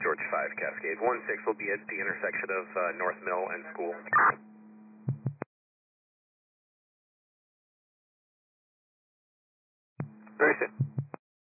George 5, Cascade. 1-6 will be at the intersection of North Mill and School. Very soon.